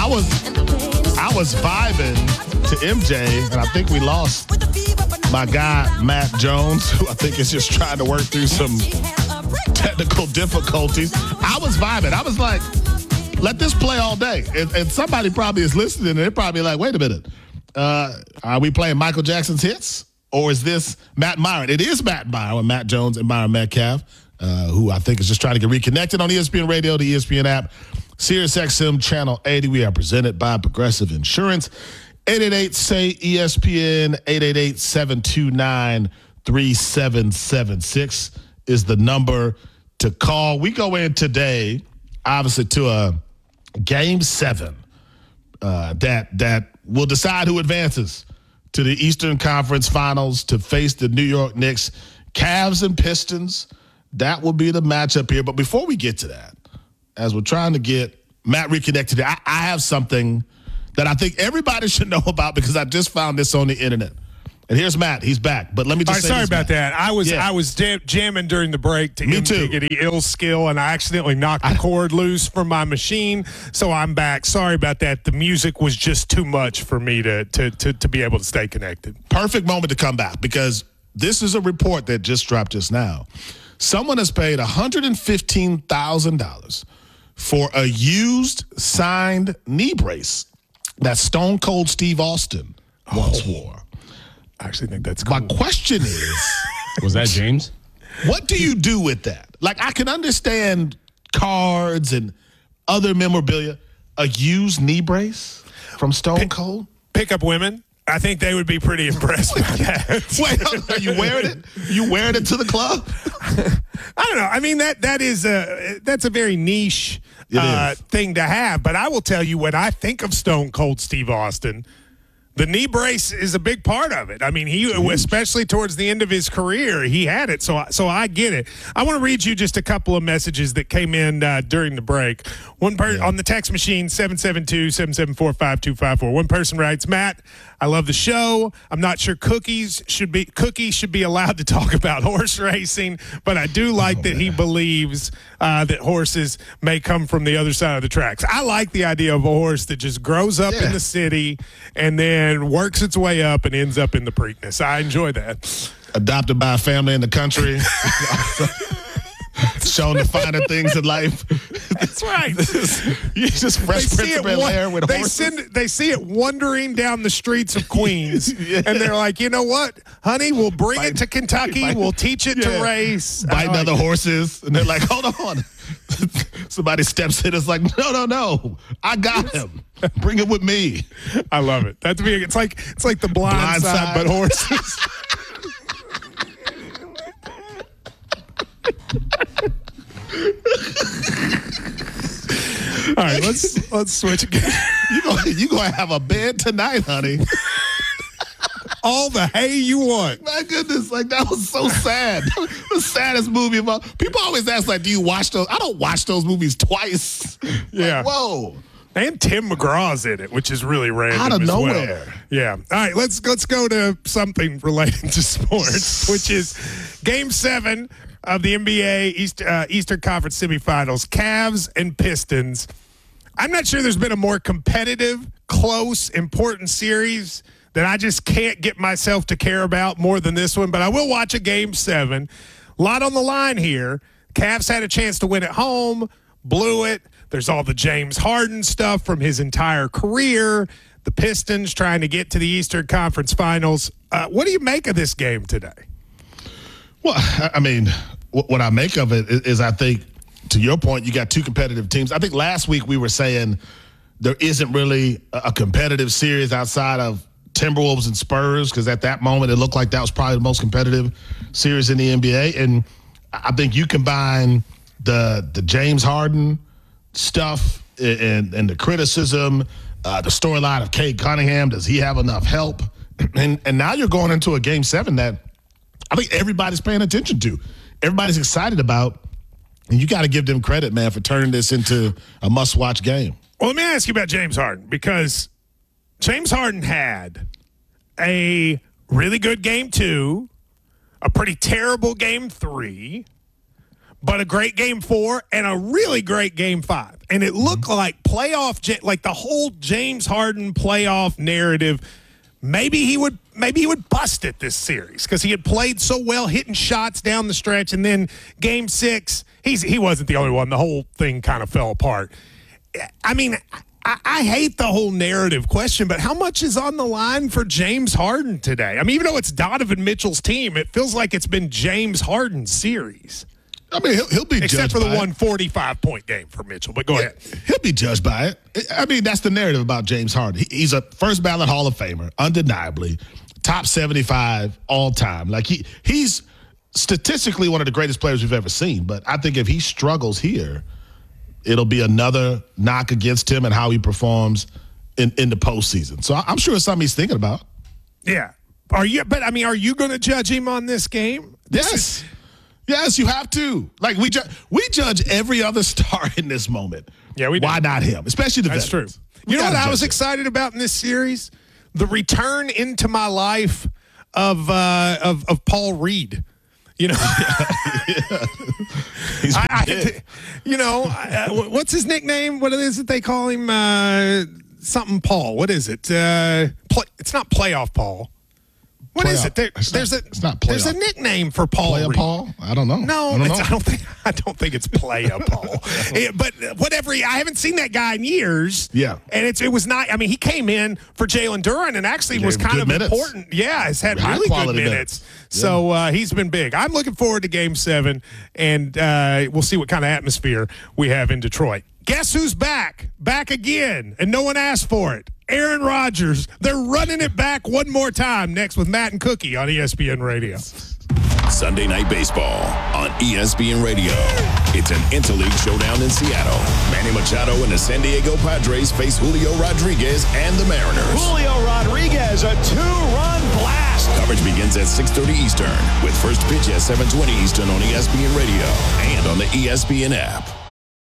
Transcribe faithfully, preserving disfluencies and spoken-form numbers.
I was I was vibing to M J, and I think we lost my guy, Matt Jones, who I think is just trying to work through some technical difficulties. I was vibing. I was like, let this play all day. And, and somebody probably is listening, and they're probably like, wait a minute. Uh, are we playing Michael Jackson's hits? Or is this Matt Myron? It is Matt Myron, Matt Jones and Myron Metcalf, uh, who I think is just trying to get reconnected on E S P N Radio, the E S P N app, Sirius X M Channel eighty. We are presented by Progressive Insurance. eight eight eight, S A Y, E S P N, eight eight eight, seven two nine, three seven seven six is the number to call. We go in today, obviously, to a game seven uh, that that will decide who advances to the Eastern Conference Finals to face the New York Knicks. Cavs and Pistons, that will be the matchup here. But before we get to that, as we're trying to get Matt reconnected, I, I have something that I think everybody should know about because I just found this on the internet. And here's Matt. He's back. But let me just All right, say sorry this, about Matt. that. I was Yeah. I was jam- jamming during the break to Me too. Giggity ill skill, and I accidentally knocked the cord loose from my machine, so I'm back. Sorry about that. The music was just too much for me to to to, to be able to stay connected. Perfect moment to come back because this is a report that just dropped just now. Someone has paid one hundred fifteen thousand dollars for a used signed knee brace that Stone Cold Steve Austin once Oh. wore. I actually think that's cool. My question is, Was that James? what do you do with that? Like, I can understand cards and other memorabilia. A used knee brace from Stone Cold? Pick up women. I think they would be pretty impressed with that. Wait, are you wearing it? You wearing it to the club? I don't know. I mean, that that is a that's a very niche uh, is. thing to have. But I will tell you, when I think of Stone Cold Steve Austin, the knee brace is a big part of it. I mean, he especially towards the end of his career, he had it. So, so I get it. I want to read you just a couple of messages that came in uh, during the break. One person Yeah. on the text machine, seven seven two, seven seven four, five two five four. One person writes, Matt, I love the show. I'm not sure cookies should be cookies should be allowed to talk about horse racing, but I do like Oh, that man. he believes uh, that horses may come from the other side of the tracks. I like the idea of a horse that just grows up Yeah. in the city and then works its way up and ends up in the Preakness. I enjoy that. Adopted by a family in the country. Shown the finer things in life. That's right. You just fresh Prince of Bel Air with they, horses. send, they see it wandering down the streets of Queens, Yeah. and they're like, you know what, honey, we'll bring Bite- it to Kentucky. bite- we'll teach it Yeah. to race. Biting I like other it. horses. And they're like, hold on. Somebody steps in. It's like, no, no, no. I got him. Bring it with me. I love it. That's big. It's like it's like the blind, Blind side, Side. but horses. All right, let's let's switch again. You gonna, you gonna have a bed tonight, honey. All the hay you want. My goodness, like that was so sad. The saddest movie of all. People always ask, like, do you watch those? I don't watch those movies twice. Yeah. Like, whoa. And Tim McGraw's in it, which is really random. Out of as well. nowhere. Yeah. All right, let's let's go to something related to sports, which is Game Seven of the N B A East, uh, Eastern Conference Semifinals. Cavs and Pistons. I'm not sure there's been a more competitive, close, important series that I just can't get myself to care about more than this one. But I will watch a Game Seven. A lot on the line here. Cavs had a chance to win at home, blew it. There's all the James Harden stuff from his entire career. The Pistons trying to get to the Eastern Conference Finals. Uh, what do you make of this game today? Well, I I mean, what what I make of it is, is I think, to your point, you got two competitive teams. I think last week we were saying there isn't really a a competitive series outside of Timberwolves and Spurs, because at that moment it looked like that was probably the most competitive series in the N B A. And I think you combine the the James Harden stuff and, and the criticism, uh, the storyline of Cade Cunningham, does he have enough help? And and now you're going into a Game Seven that I think everybody's paying attention to. Everybody's excited about, and you got to give them credit, man, for turning this into a must-watch game. Well, let me ask you about James Harden, because James Harden had a really good game two, a pretty terrible game three, but a great game four and a really great game five. And it looked mm-hmm. like playoff, like the whole James Harden playoff narrative. Maybe he would, maybe he would bust it this series because he had played so well, hitting shots down the stretch. And then game six, he's he wasn't the only one. The whole thing kind of fell apart. I mean, I, I hate the whole narrative question, but how much is on the line for James Harden today? I mean, even though it's Donovan Mitchell's team, it feels like it's been James Harden's series. I mean, he'll, he'll be Except judged for the by one forty-five point game for Mitchell, but go yeah, ahead. He'll be judged by it. I mean, that's the narrative about James Harden. He, he's a first ballot Hall of Famer, undeniably, top seventy-five all time. Like he he's statistically one of the greatest players we've ever seen. But I think if he struggles here, it'll be another knock against him and how he performs in, in the postseason. So I'm sure it's something he's thinking about. Yeah. Are you? But I mean, are you going to judge him on this game? This yes. Is, Yes, you have to. Like we ju- we judge every other star in this moment. Yeah, we do. Why not him? Especially the That's veterans. true. We you know what I was him. excited about in this series? The return into my life of uh, of of Paul Reed. You know, yeah. He's I, I, you know, uh, what's his nickname? What is it they call him? Uh, something Paul. What is it? Uh, play, it's not playoff Paul. What playoff. is it? There, there's not, a it's not there's a nickname for Paul. Playa Reed. Paul? I don't know. No, I don't, know. I don't think I don't think it's Playa Paul. It, but whatever. I haven't seen that guy in years. Yeah, and it's it was not. I mean, he came in for Jalen Duren and actually was kind of minutes. important. Yeah, has had High really good minutes. minutes. Yeah. So uh, he's been big. I'm looking forward to Game Seven, and uh, we'll see what kind of atmosphere we have in Detroit. Guess who's back? Back again, and no one asked for it. Aaron Rodgers. They're running it back one more time next with Matt and Cookie on E S P N Radio. Sunday Night Baseball on E S P N Radio. It's an interleague showdown in Seattle. Manny Machado and the San Diego Padres face Julio Rodriguez and the Mariners. Julio Rodriguez, a two-run blast. Coverage begins at six thirty Eastern with first pitch at seven twenty Eastern on E S P N Radio and on the E S P N app.